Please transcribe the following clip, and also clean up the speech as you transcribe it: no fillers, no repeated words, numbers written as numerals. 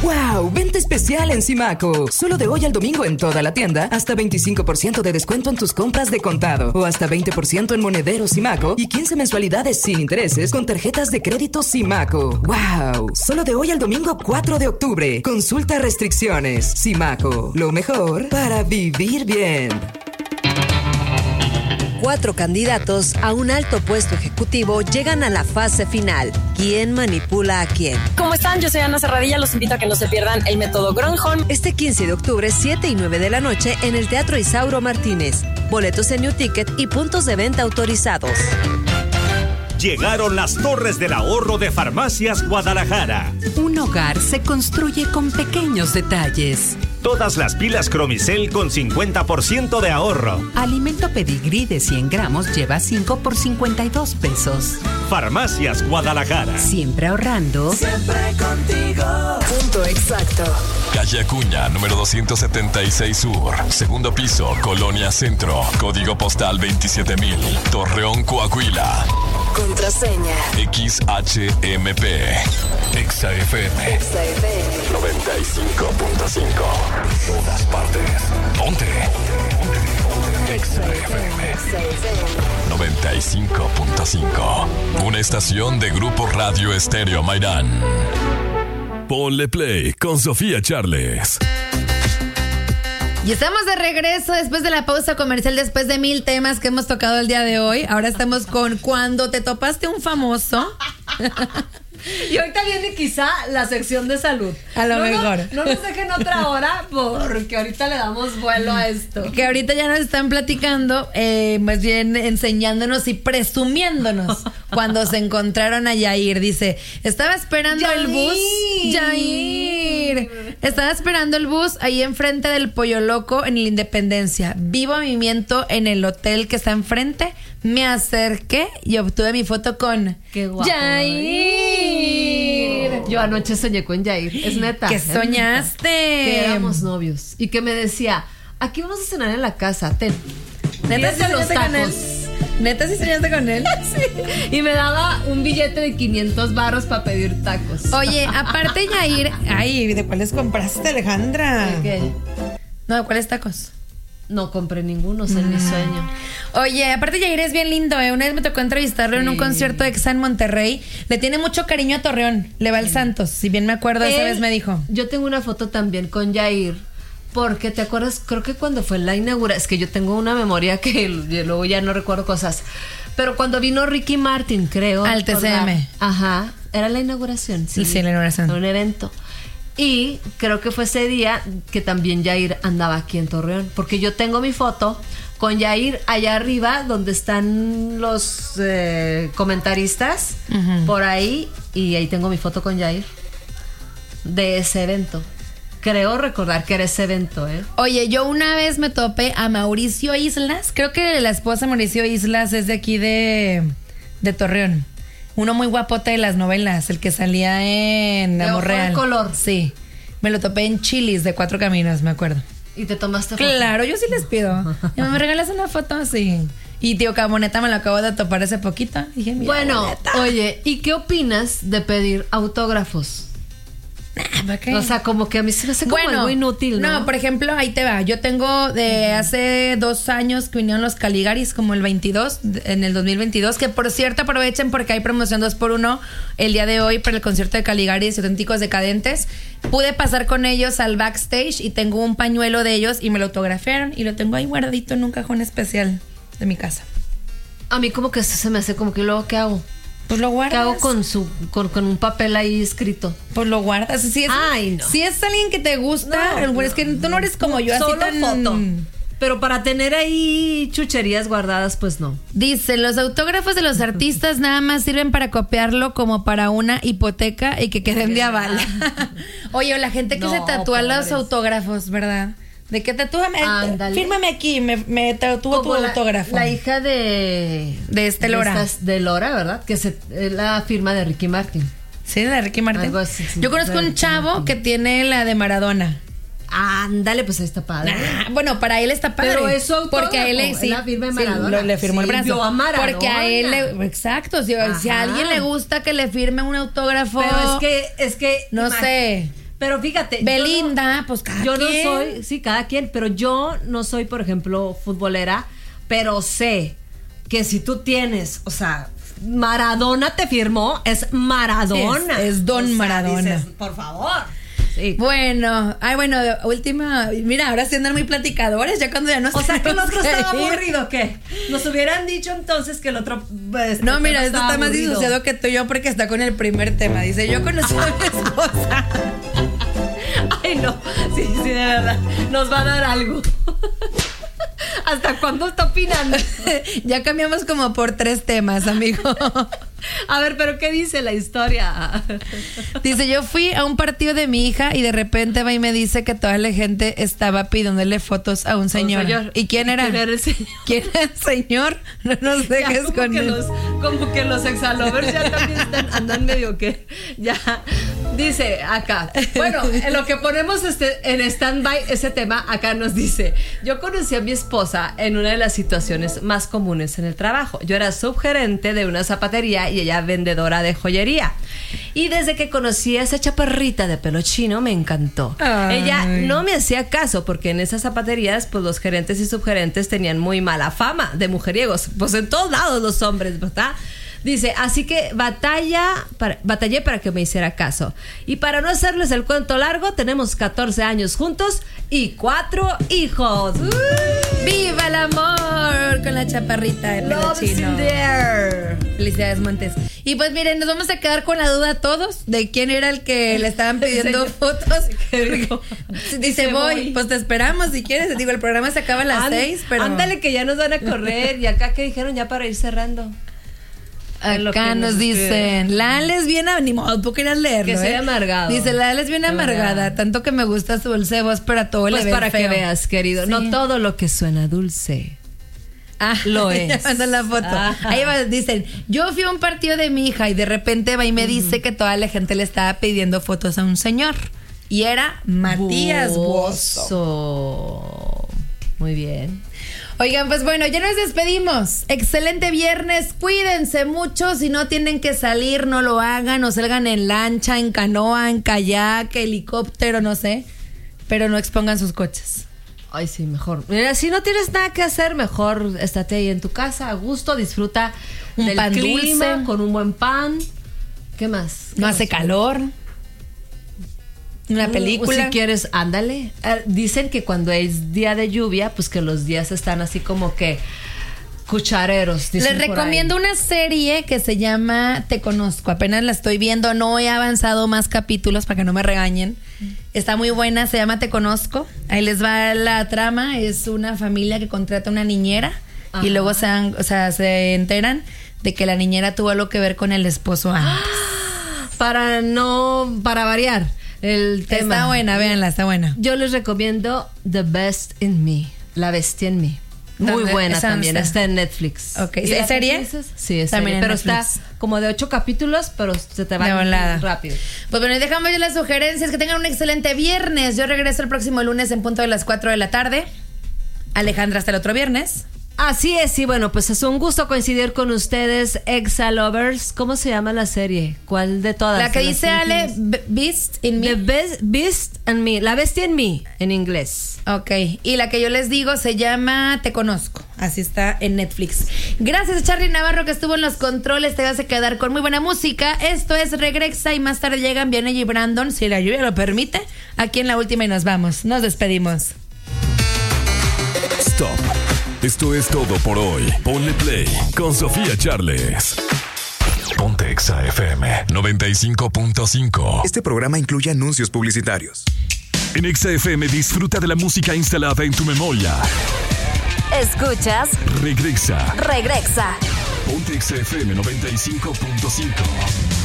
¡Wow! Venta especial en Simaco. Solo de hoy al domingo en toda la tienda, hasta 25% de descuento en tus compras de contado o hasta 20% en monederos Simaco y 15 mensualidades sin intereses con tarjetas de crédito Simaco. ¡Wow! Solo de hoy al domingo 4 de octubre. Consulta restricciones. Simaco, lo mejor para vivir bien. 4 candidatos a un alto puesto ejecutivo llegan a la fase final. ¿Quién manipula a quién? ¿Cómo están? Yo soy Ana Serradilla. Los invito a que no se pierdan el método Gronholm. Este 15 de octubre, 7 y 9 de la noche, en el Teatro Isauro Martínez. Boletos en New Ticket y puntos de venta autorizados. Llegaron las Torres del Ahorro de Farmacias Guadalajara. Un hogar se construye con pequeños detalles. Todas las pilas Cromicel con 50% de ahorro. Alimento Pedigrí de 100 gramos lleva 5 por 52 pesos. Farmacias Guadalajara. Siempre ahorrando. Siempre contigo. Punto exacto. Calle Acuña, número 276 Sur. Segundo piso, Colonia Centro. Código postal 27000. Torreón, Coahuila. Contraseña. XHMP. XFM. 95.5. Todas partes. Ponte. XFM 95.5. Una estación de Grupo Radio Estéreo Mairán. Ponle play con Sofía Charles. Y estamos de regreso después de la pausa comercial, después de 1000 temas que hemos tocado el día de hoy. Ahora estamos con cuando te topaste un famoso. Y ahorita viene quizá la sección de salud. A lo mejor. No nos dejen otra hora porque ahorita le damos vuelo a esto. Que ahorita ya nos están platicando, más bien enseñándonos y presumiéndonos cuando se encontraron a Yair. Dice, estaba esperando el bus. Yair. Estaba esperando el bus ahí enfrente del Pollo Loco en la Independencia. Vi movimiento en el hotel que está enfrente. Me acerqué y obtuve mi foto con Yair. Yo anoche soñé con Yair, es neta. ¿Qué soñaste? Que éramos novios y que me decía, aquí vamos a cenar en la casa, ten. ¿Neta sí soñaste con él? ¿Neta sí soñaste con él? Sí. Y me daba un billete de 500 varos para pedir tacos. Oye, aparte Yair, ay, ¿de cuáles compraste, Alejandra? ¿De qué? No, ¿de cuáles tacos? No compré ninguno, es mi sueño. Oye, aparte Yair es bien lindo, ¿eh? Una vez me tocó entrevistarlo en un concierto de EXA en Monterrey. Le tiene mucho cariño a Torreón, le va al Santos, si bien me acuerdo, esa vez me dijo. Yo tengo una foto también con Yair, porque te acuerdas, creo que cuando fue la inauguración, es que yo tengo una memoria que luego ya no recuerdo cosas, pero cuando vino Ricky Martin, creo. Al TCM. Ajá, era la inauguración. Sí, la inauguración. Era un evento. Y creo que fue ese día que también Yair andaba aquí en Torreón, porque yo tengo mi foto con Yair allá arriba donde están los comentaristas, por ahí, y ahí tengo mi foto con Yair de ese evento. Creo recordar que era ese evento, ¿eh? Oye, yo una vez me topé a Mauricio Islas, creo que la esposa de Mauricio Islas es de aquí de Torreón. Uno muy guapote de las novelas, el que salía en Amor Real. De color. Sí. Me lo topé en Chilis de 4 Caminos, me acuerdo. ¿Y te tomaste foto? Claro, yo sí les pido. ¿Me regalas una foto? Sí. Y tío Camoneta me lo acabo de topar hace poquito. Dije, mira, bueno, oye, ¿y qué opinas de pedir autógrafos? ¿Para qué? O sea, como que a mí se me hace como algo inútil, ¿no? No, por ejemplo, ahí te va. Yo tengo de hace 2 años que vinieron los Caligaris, como el 22, en el 2022, que por cierto aprovechen porque hay promoción 2x1 el día de hoy para el concierto de Caligaris y Auténticos Decadentes. Pude pasar con ellos al backstage y tengo un pañuelo de ellos y me lo autografiaron y lo tengo ahí guardadito en un cajón especial de mi casa. A mí como que eso se me hace como que luego, ¿qué hago? Pues lo guardas. ¿Qué hago con un papel ahí escrito? Pues lo guardas. Si es, no. Si es alguien que te gusta, no, es que tú no eres como yo, así tan... foto. Pero para tener ahí chucherías guardadas, pues no. Dice, los autógrafos de los artistas nada más sirven para copiarlo como para una hipoteca y que queden de aval. Oye, o la gente que se tatúa los autógrafos, ¿verdad? De que tatúame, fírmame aquí, me tatúo tu autógrafo. La hija de Lora. De Lora, ¿verdad? Que es la firma de Ricky Martin. Sí, de Ricky Martin. Algo así, sí, yo conozco un chavo que tiene la de Maradona. Ándale, pues ahí está padre. Bueno, para él está padre. Pero eso autógrafo, porque a él sí, la firma de Maradona. Le firmó el brazo. A Maradona. Porque a él exacto, si a alguien le gusta que le firme un autógrafo. Pero es que no sé. Pero fíjate, Belinda, pues cada yo quien. no soy, sí, cada quien, pero yo no soy, por ejemplo, futbolera, pero sé que si tú tienes, o sea, Maradona te firmó, es Maradona. Es Don Maradona. Dices, por favor. Sí. Bueno, última. Mira, ahora sí andan muy platicadores, ya cuando ya no. O sea, que el otro estaba ir. aburrido, ¿qué? Nos hubieran dicho entonces que el otro. No, mira, este está más aburrido. disociado que tú y yo porque está con el primer tema. Dice, yo conocí a mi esposa. Ay, no. Sí, de verdad. Nos va a dar algo. ¿Hasta cuándo está opinando? Ya cambiamos como por 3 temas, amigo. A ver, pero ¿qué dice la historia? Dice, yo fui a un partido de mi hija y de repente va y me dice que toda la gente estaba pidiéndole fotos a un señor. ¿Y quién era? ¿Quién era el señor? ¿Quién era el señor? No nos dejes como con que él. como que los exalovers ya también andan medio que ya. Dice acá, bueno, en lo que ponemos en stand-by ese tema, acá nos dice, yo conocí a mi esposa en una de las situaciones más comunes en el trabajo. Yo era subgerente de una zapatería y ella vendedora de joyería. Y desde que conocí a esa chaparrita de pelo chino, me encantó. Ay. Ella no me hacía caso porque en esas zapaterías, pues los gerentes y subgerentes tenían muy mala fama de mujeriegos. Pues en todos lados los hombres, ¿verdad? Dice, así que batallé para que me hiciera caso. Y para no hacerles el cuento largo, tenemos 14 años juntos y 4 hijos. ¡Viva el amor! Con la chaparrita de pelo Love is chino. in the air. Felicidades, Montes. Y pues miren, nos vamos a quedar con la duda todos de quién era el que le estaban pidiendo fotos. Dice, voy, pues te esperamos si quieres. Digo, el programa se acaba a las 6, pero... Ándale que ya nos van a correr. Y acá que dijeron ya para ir cerrando. Acá nos dicen, la lesbiana, ni modo, tú querías leerlo. Que soy amargado. Dice, la lesbiana amargada, tanto que me gusta su dulce voz, pero a todo Pues le ve para feo. que veas, querido. Sí. No todo lo que suena dulce lo es. Ya mandó la foto. Ahí va, dicen, yo fui a un partido de mi hija y de repente va y me dice que toda la gente le estaba pidiendo fotos a un señor. Y era Matías Buoso. Muy bien. Oigan, pues bueno, ya nos despedimos. Excelente viernes, cuídense mucho. Si no tienen que salir, no lo hagan. O salgan en lancha, en canoa, en kayak, helicóptero, no sé. Pero no expongan sus coches. Ay, sí, mejor. Mira, si no tienes nada que hacer, mejor estate ahí en tu casa, a gusto, disfruta Un del pan clima, dulce. con un buen pan. ¿Qué más? No hace calor. Una película. Si quieres, ándale. Dicen que cuando es día de lluvia, pues que los días están así como que cuchareros. Les recomiendo una serie que se llama Te Conozco. Apenas la estoy viendo. No he avanzado más capítulos para que no me regañen. Está muy buena. Se llama Te Conozco. Ahí les va la trama. Es una familia que contrata una niñera. Ajá. Y luego se enteran de que la niñera tuvo algo que ver con el esposo antes. Para variar el tema. Está buena, véanla, está buena. Yo les recomiendo The Best in Me, La Bestia en Mí. Muy buena también, está en Netflix. Ok, ¿es serie? Sí, es también serie, pero Netflix. está como de 8 capítulos, pero se te va rápido. Pues bueno, y dejamos ya las sugerencias. Que tengan un excelente viernes. Yo regreso el próximo lunes en punto de las 4 de la tarde. Alejandra, hasta el otro viernes. Así es, y bueno, pues es un gusto coincidir con ustedes, Exa Lovers. ¿Cómo se llama la serie? ¿Cuál de todas? La que dice Ale, Beast in Me. The Beast in Me, La Bestia en Mí, en inglés. Ok, y la que yo les digo se llama Te Conozco. Así está en Netflix. Gracias a Charly Navarro que estuvo en los controles. Te vas a quedar con muy buena música. Esto es Regrexa y más tarde llegan Vianney y Brandon, si la lluvia lo permite, aquí en la última y nos vamos. Nos despedimos. Stop. Esto es todo por hoy. Ponle play con Sofía Charles. Ponte Exa FM 95.5. Este programa incluye anuncios publicitarios. En Exa FM disfruta de la música instalada en tu memoria. Escuchas Regrexa. Regrexa. Ponte Exa FM 95.5.